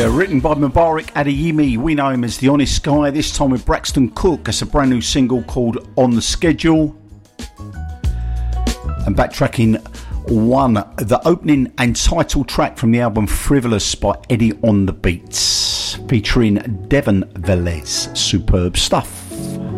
Written by Mubarak Adeyemi. We know him as The Honest Guy, this time with Braxton Cook. It's a brand new single called On the Schedule. And backtracking one, the opening and title track from the album Frivolous by Eddie on the Beats, featuring Devon Velez. Superb stuff.